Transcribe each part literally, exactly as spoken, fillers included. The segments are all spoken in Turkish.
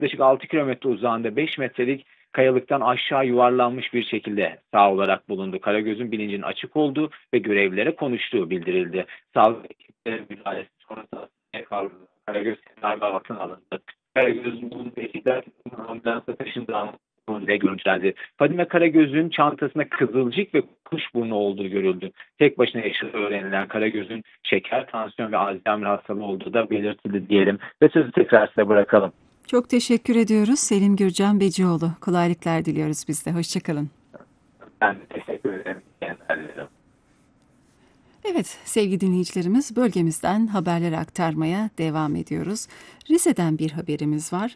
yaklaşık altı kilometre uzağında beş metrelik kayalıktan aşağı yuvarlanmış bir şekilde sağ olarak bulundu. Karagöz'ün bilincinin açık olduğu ve görevlilere konuştuğu bildirildi. Sağlık ekipleri müdahalesi sonrası kaldı. Karagöz tedavi altına alındı. Karagöz'ün bulunduğu ekipler ambulansa taşındığı ve görüntülendi. Fadime Karagöz'ün çantasında kızılcık ve kuşburnu olduğu görüldü. Tek başına yaşadığı öğrenilen Karagöz'ün şeker, tansiyon ve Alzheimer hastalığı olduğu da belirtildi diyelim. Ve sözü tekrar size bırakalım. Çok teşekkür ediyoruz Selim Gürcan Becioğlu. Kolaylıklar diliyoruz biz de. Hoşçakalın. Ben de teşekkür ederim. Kendilerine. Evet sevgili dinleyicilerimiz, bölgemizden haberler aktarmaya devam ediyoruz. Rize'den bir haberimiz var.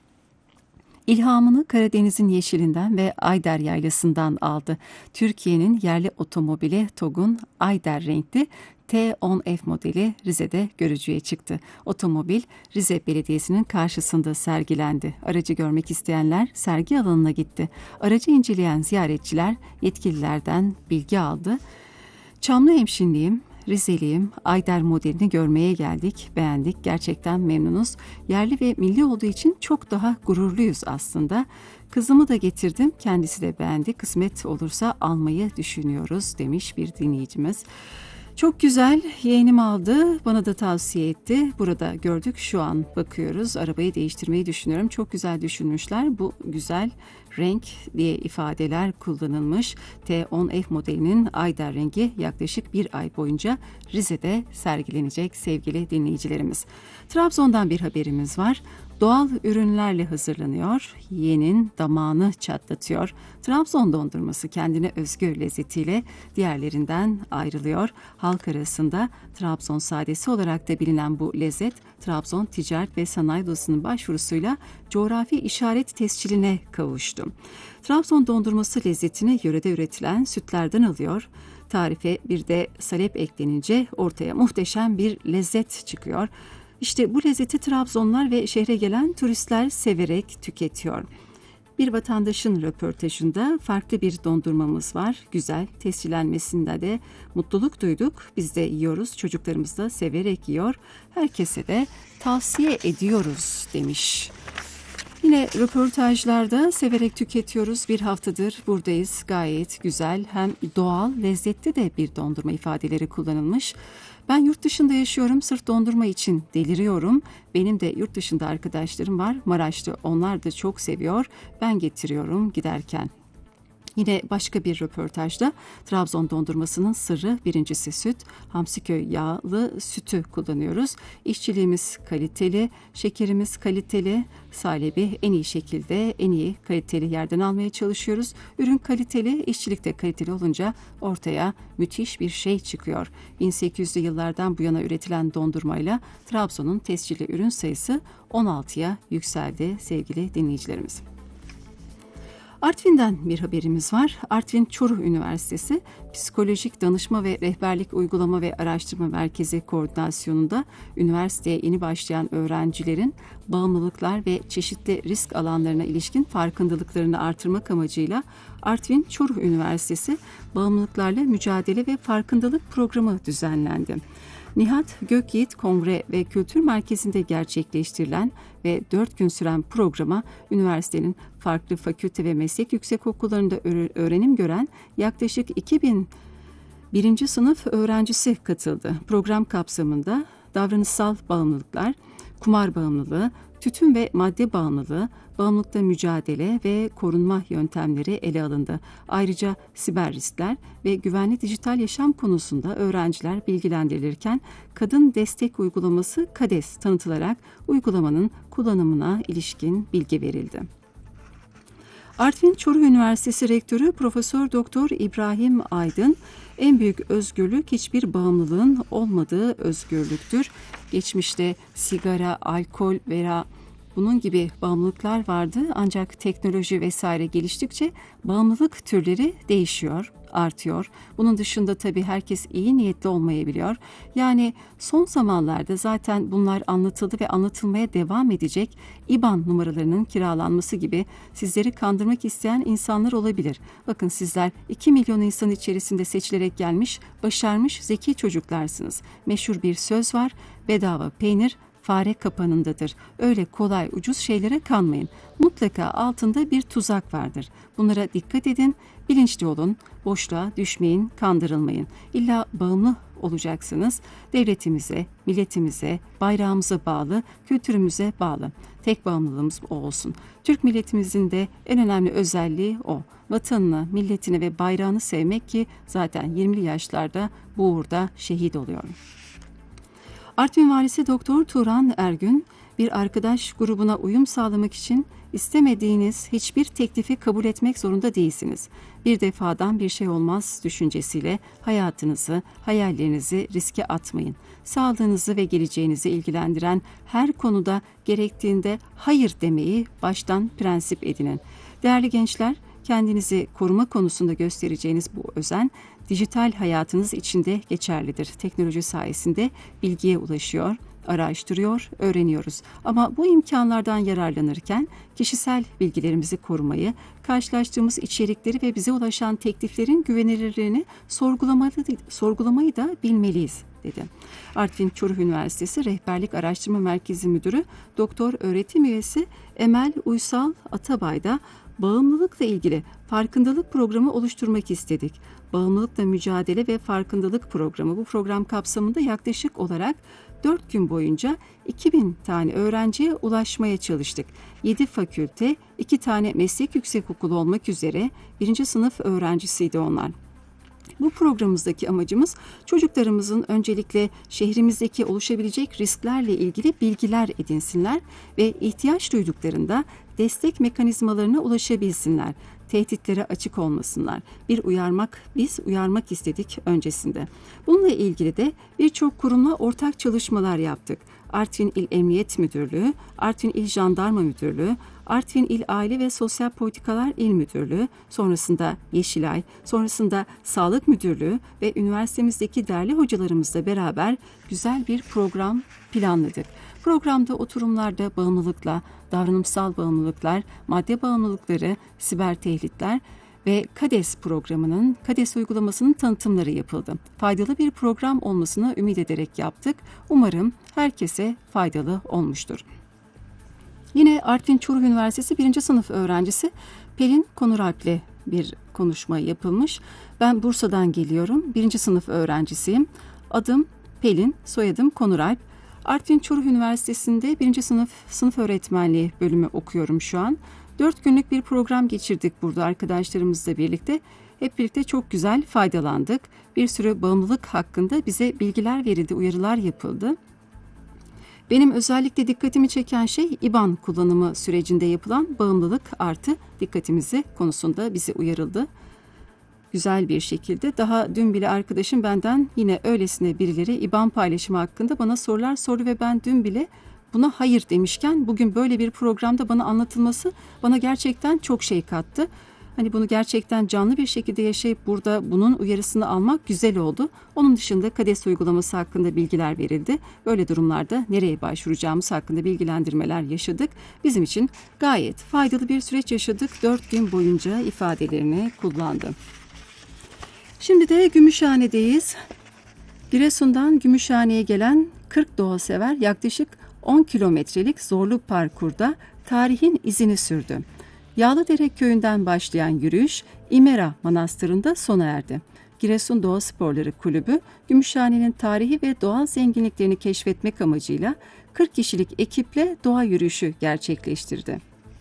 İlhamını Karadeniz'in yeşilinden ve Ayder Yaylası'ndan aldı. Türkiye'nin yerli otomobili TOG'un Ayder renkli T on F modeli Rize'de görücüye çıktı. Otomobil Rize Belediyesi'nin karşısında sergilendi. Aracı görmek isteyenler sergi alanına gitti. Aracı inceleyen ziyaretçiler yetkililerden bilgi aldı. Çamlıhemşinliyim, Rizeliyim, Ayder modelini görmeye geldik, beğendik, gerçekten memnunuz. Yerli ve milli olduğu için çok daha gururluyuz aslında. Kızımı da getirdim, kendisi de beğendi, kısmet olursa almayı düşünüyoruz demiş bir dinleyicimiz. Çok güzel, yeğenim aldı, bana da tavsiye etti. Burada gördük, şu an bakıyoruz, arabayı değiştirmeyi düşünüyorum. Çok güzel düşünmüşler, bu güzel renk diye ifadeler kullanılmış. T on F modelinin Ayder rengi yaklaşık bir ay boyunca Rize'de sergilenecek sevgili dinleyicilerimiz. Trabzon'dan bir haberimiz var. Doğal ürünlerle hazırlanıyor, yiyenin damağını çatlatıyor. Trabzon dondurması kendine özgü lezzetiyle diğerlerinden ayrılıyor. Halk arasında Trabzon sadesi olarak da bilinen bu lezzet, Trabzon Ticaret ve Sanayi Odası'nın başvurusuyla coğrafi işaret tescilline kavuştu. Trabzon dondurması lezzetini yörede üretilen sütlerden alıyor. Tarife bir de salep eklenince ortaya muhteşem bir lezzet çıkıyor. İşte bu lezzeti Trabzonlar ve şehre gelen turistler severek tüketiyor. Bir vatandaşın röportajında farklı bir dondurmamız var. Güzel, tescillenmesinde de mutluluk duyduk. Biz de yiyoruz, çocuklarımız da severek yiyor. Herkese de tavsiye ediyoruz demiş. Yine röportajlarda severek tüketiyoruz. Bir haftadır buradayız. Gayet güzel, hem doğal, lezzetli de bir dondurma ifadeleri kullanılmış. Ben yurt dışında yaşıyorum, sırf dondurma için deliriyorum. Benim de yurt dışında arkadaşlarım var, Maraş'ta, onlar da çok seviyor. Ben getiriyorum giderken. Yine başka bir röportajda Trabzon dondurmasının sırrı birincisi süt, Hamsiköy yağlı sütü kullanıyoruz. İşçiliğimiz kaliteli, şekerimiz kaliteli, salebi en iyi şekilde en iyi kaliteli yerden almaya çalışıyoruz. Ürün kaliteli, işçilik de kaliteli olunca ortaya müthiş bir şey çıkıyor. bin sekiz yüzlü yıllardan bu yana üretilen dondurmayla Trabzon'un tescilli ürün sayısı on altıya yükseldi sevgili dinleyicilerimiz. Artvin'den bir haberimiz var. Artvin Çoruh Üniversitesi Psikolojik Danışma ve Rehberlik Uygulama ve Araştırma Merkezi koordinasyonunda üniversiteye yeni başlayan öğrencilerin bağımlılıklar ve çeşitli risk alanlarına ilişkin farkındalıklarını artırmak amacıyla Artvin Çoruh Üniversitesi Bağımlılıklarla Mücadele ve Farkındalık Programı düzenlendi. Nihat Gökyiğit Kongre ve Kültür Merkezi'nde gerçekleştirilen ve dört gün süren programa üniversitenin farklı fakülte ve meslek yüksekokullarında öğrenim gören yaklaşık iki bin birinci sınıf öğrencisi katıldı. Program kapsamında davranışsal bağımlılıklar, kumar bağımlılığı, tütün ve madde bağımlılığı, bağımlılıkla mücadele ve korunma yöntemleri ele alındı. Ayrıca siber riskler ve güvenli dijital yaşam konusunda öğrenciler bilgilendirilirken kadın destek uygulaması KADES tanıtılarak uygulamanın kullanımına ilişkin bilgi verildi. Artvin Çoruh Üniversitesi Rektörü Profesör Doktor İbrahim Aydın, en büyük özgürlük hiçbir bağımlılığın olmadığı özgürlüktür. Geçmişte sigara, alkol veya bunun gibi bağımlılıklar vardı, ancak teknoloji vesaire geliştikçe bağımlılık türleri değişiyor, artıyor. Bunun dışında tabii herkes iyi niyetli olmayabiliyor. Yani son zamanlarda zaten bunlar anlatıldı ve anlatılmaya devam edecek. İban numaralarının kiralanması gibi sizleri kandırmak isteyen insanlar olabilir. Bakın, sizler iki milyon insan içerisinde seçilerek gelmiş, başarmış, zeki çocuklarsınız. Meşhur bir söz var: bedava peynir fare kapanındadır. Öyle kolay ucuz şeylere kanmayın. Mutlaka altında bir tuzak vardır. Bunlara dikkat edin, bilinçli olun, boşluğa düşmeyin, kandırılmayın. İlla bağımlı olacaksınız. Devletimize, milletimize, bayrağımıza bağlı, kültürümüze bağlı. Tek bağımlılığımız o olsun. Türk milletimizin de en önemli özelliği o. Vatanını, milletini ve bayrağını sevmek ki zaten yirmili yaşlarda bu uğurda şehit oluyor. Artvin Valisi Doktor Turan Ergün, bir arkadaş grubuna uyum sağlamak için istemediğiniz hiçbir teklifi kabul etmek zorunda değilsiniz. Bir defadan bir şey olmaz düşüncesiyle hayatınızı, hayallerinizi riske atmayın. Sağlığınızı ve geleceğinizi ilgilendiren her konuda gerektiğinde hayır demeyi baştan prensip edinin. Değerli gençler, kendinizi koruma konusunda göstereceğiniz bu özen, dijital hayatınız içinde geçerlidir. Teknoloji sayesinde bilgiye ulaşıyor, araştırıyor, öğreniyoruz. Ama bu imkanlardan yararlanırken kişisel bilgilerimizi korumayı, karşılaştığımız içerikleri ve bize ulaşan tekliflerin güvenilirliğini sorgulamalı, sorgulamayı da bilmeliyiz, dedi. Artvin Çoruh Üniversitesi Rehberlik Araştırma Merkezi Müdürü Doktor Öğretim Üyesi Emel Uysal Atabay da bağımlılıkla ilgili farkındalık programı oluşturmak istedik. Bağımlılıkla mücadele ve farkındalık programı, bu program kapsamında yaklaşık olarak dört gün boyunca iki bin tane öğrenciye ulaşmaya çalıştık. yedi fakülte, iki tane meslek yüksekokulu olmak üzere birinci sınıf öğrencisiydi onlar. Bu programımızdaki amacımız çocuklarımızın öncelikle şehrimizdeki oluşabilecek risklerle ilgili bilgiler edinsinler ve ihtiyaç duyduklarında destek mekanizmalarına ulaşabilsinler. Tehditlere açık olmasınlar. Bir uyarmak, biz uyarmak istedik öncesinde. Bununla ilgili de birçok kurumla ortak çalışmalar yaptık. Artvin İl Emniyet Müdürlüğü, Artvin İl Jandarma Müdürlüğü, Artvin İl Aile ve Sosyal Politikalar İl Müdürlüğü, sonrasında Yeşilay, sonrasında Sağlık Müdürlüğü ve üniversitemizdeki değerli hocalarımızla beraber güzel bir program planladık. Programda oturumlarda bağımlılıkla, davranımsal bağımlılıklar, madde bağımlılıkları, siber tehditler ve KADES programının, KADES uygulamasının tanıtımları yapıldı. Faydalı bir program olmasını ümit ederek yaptık. Umarım herkese faydalı olmuştur. Yine Artvin Çoruh Üniversitesi birinci sınıf öğrencisi Pelin Konuralp'le bir konuşma yapılmış. Ben Bursa'dan geliyorum. birinci sınıf öğrencisiyim. Adım Pelin, soyadım Konuralp. Artvin Çoruh Üniversitesi'nde birinci sınıf sınıf öğretmenliği bölümü okuyorum şu an. Dört günlük bir program geçirdik burada arkadaşlarımızla birlikte. Hep birlikte çok güzel faydalandık. Bir sürü bağımlılık hakkında bize bilgiler verildi, uyarılar yapıldı. Benim özellikle dikkatimi çeken şey İ B A N kullanımı sürecinde yapılan bağımlılık artı dikkatimizi konusunda bize uyarıldı. Güzel bir şekilde. Daha dün bile arkadaşım benden yine öylesine birileri İ B A N paylaşımı hakkında bana sorular sordu ve ben dün bile buna hayır demişken bugün böyle bir programda bana anlatılması bana gerçekten çok şey kattı. Hani bunu gerçekten canlı bir şekilde yaşayıp burada bunun uyarısını almak güzel oldu. Onun dışında KADES uygulaması hakkında bilgiler verildi. Böyle durumlarda nereye başvuracağımız hakkında bilgilendirmeler yaşadık. Bizim için gayet faydalı bir süreç yaşadık. Dört gün boyunca ifadelerini kullandı. Şimdi de Gümüşhane'deyiz. Giresun'dan Gümüşhane'ye gelen kırk doğa sever yaklaşık on kilometrelik zorlu parkurda tarihin izini sürdü. Yağlıdere köyünden başlayan yürüyüş İmera Manastırı'nda sona erdi. Giresun Doğa Sporları Kulübü, Gümüşhane'nin tarihi ve doğal zenginliklerini keşfetmek amacıyla kırk kişilik ekiple doğa yürüyüşü gerçekleştirdi.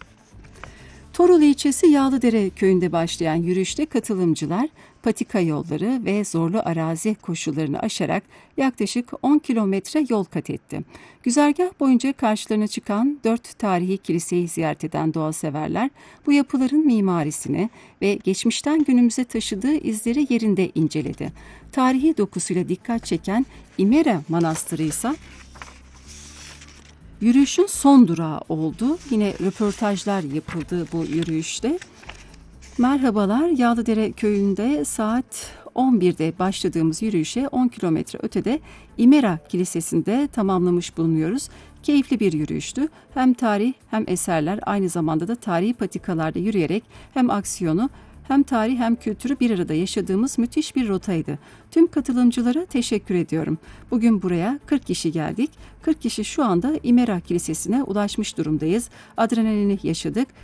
Torul ilçesi Yağlıdere köyünde başlayan yürüyüşte katılımcılar patika yolları ve zorlu arazi koşullarını aşarak yaklaşık on kilometre yol kat etti. Güzergah boyunca karşılarına çıkan dört tarihi kiliseyi ziyaret eden doğaseverler bu yapıların mimarisini ve geçmişten günümüze taşıdığı izleri yerinde inceledi. Tarihi dokusuyla dikkat çeken İmera Manastırı ise yürüyüşün son durağı oldu. Yine röportajlar yapıldı bu yürüyüşte. Merhabalar, Yağlıdere köyünde saat on birde başladığımız yürüyüşe on kilometre ötede İmera Kilisesi'nde tamamlamış bulunuyoruz. Keyifli bir yürüyüştü. Hem tarih hem eserler, aynı zamanda da tarihi patikalarda yürüyerek hem aksiyonu hem tarih hem kültürü bir arada yaşadığımız müthiş bir rotaydı. Tüm katılımcılara teşekkür ediyorum. Bugün buraya kırk kişi geldik. kırk kişi şu anda İmera Kilisesi'ne ulaşmış durumdayız. Adrenalini yaşadık.